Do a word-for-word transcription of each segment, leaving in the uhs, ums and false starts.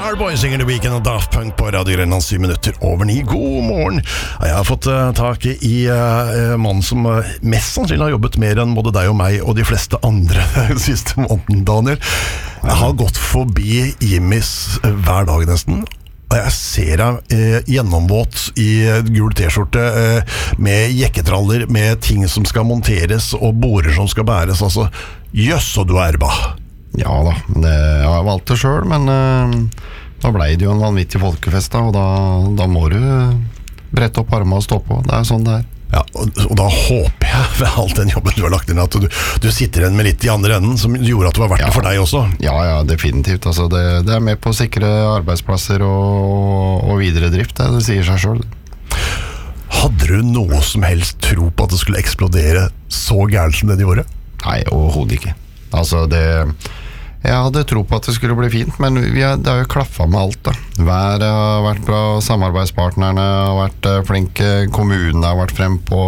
Starboy synger The Weeknd og Daft Punk på Radio Grenland, syv minutter over ni. God morgen! Jeg har fått uh, tak i uh, mannen som uh, mest sannsynlig har jobbet mer enn både deg og meg og de fleste andre siste måneden, Daniel. Jeg har gått forbi Jimmys uh, hver dag nesten, og jeg ser deg uh, gjennomvåt i uh, gul t-skjorte uh, med jekketraller, med ting som skal monteres og borer som skal bæres. Altså, jøss, og du er ba! Ja da, det, jeg har valgt det selv, men uh, da ble det jo en vanvittig folkefest da, og da, da må du brette opp armene og stå på. Det er sånn det er. Ja, og, og da håper jeg ved alt den jobben du har lagt inn, at du, du sitter igjen med litt i andre enden, som gjorde at det var verdt det for deg også. Ja, ja, definitivt. Altså, det, det er med på å sikre arbeidsplasser og, og videre drift, det, det sier seg selv. Hadde du noe som helst tro på at det skulle eksplodere så gærent som det de gjorde? Nei, overhodet ikke. Altså, det... Jeg hadde tro på at det skulle bli fint, men vi har, det har jo klaffet med alt da. Været har vært bra, samarbeidspartnerne har vært uh, flinke, kommunene har vært frem på,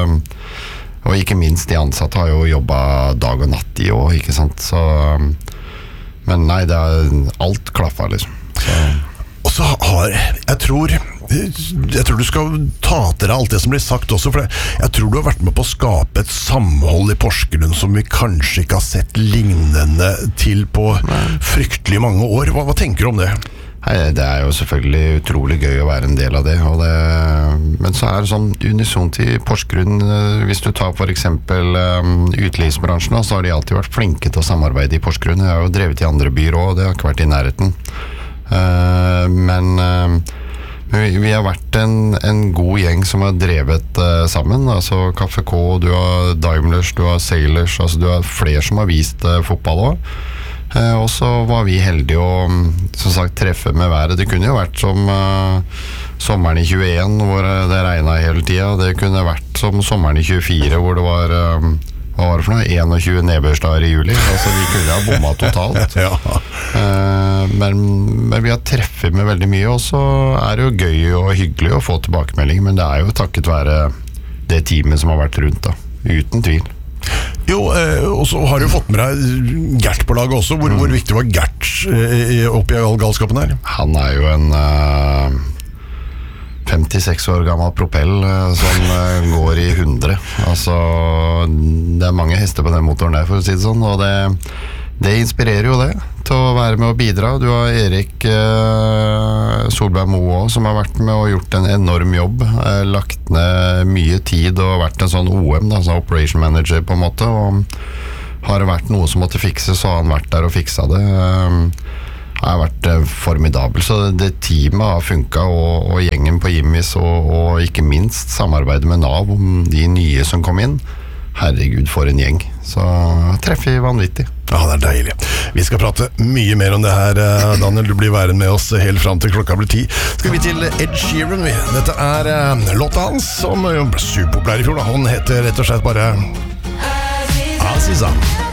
uh, og ikke minst de ansatte har jo jobbet dag og natt i år, ikke sant? Så, um, men nei, det har alt klaffet liksom. Så. Og så har, jeg tror, jeg tror du skal ta til deg alt det som blir sagt også, for jeg tror du har vært med på å skape et samhold i Porsgrunn som vi kanskje ikke har sett lignende til på fryktelig mange år. Hva, hva tenker du om det? Nei, det er jo selvfølgelig utrolig gøy å være en del av det, og det men så er det sånn unisont i Porsgrunn, hvis du tar for eksempel um, utelivsbransjen, så har de alltid vært flinke til å samarbeide i Porsgrunn. Jeg har jo drevet i andre byer også, det har ikke vært i nærheten. Uh, men uh, vi, vi har vært en, en god gjeng som har drevet uh, sammen, altså Kaffe K, du har Daimlers, du har Sailors, altså du har flere som har vist uh, fotball også. Uh, og så var vi heldige å som sagt treffe med været. Det kunne jo vært som uh, sommeren i tjueen hvor det regnet hele tiden. Det kunne vært som sommeren i tjuefire hvor det var uh, hva var det for noe? tjueen nedbørsdager i juli. Altså vi kunne ha bommet totalt. Ja. uh, men, men vi har treffet med veldig mye, og så er det jo gøy og hyggelig å få tilbakemelding, men det er jo takket være det teamet som har vært rundt da, uten tvil. Jo, eh, og så har du fått med deg Gert på laget også. Hvor, mm. hvor viktig var Gert eh, oppi all galskapen her? Han er jo en uh, femtiseks år gammel propell uh, som uh, går i hundre. Altså, det er mange hester på den motoren der, for å si det sånn, og det, det inspirerer jo det, til å være med og bidra. Du har Erik uh, Solberg Moe også, som har vært med og gjort en enorm jobb, uh, lagt ned mye tid og vært en sånn O M, da, sånn operation manager på en måte, og har det vært noe som måtte fikses, så har han vært der og fiksa det. Uh, Det har vært uh, formidabel, så det teamet har funket, og, og gjengen på Jimmys, og, og ikke minst samarbeidet med Nav om de nye som kom inn. Herregud, for en gjeng. Så treffer vi vanvittig. Ja, det er deilig. Vi skal prate mye mer om det her, Daniel. Du blir værende med oss helt frem til klokka blir ti. Skal vi til Ed Sheeran, vi. Dette er uh, låta hans, som ble superpopulær i fjor. Da. Han heter rett og slett bare Aziza.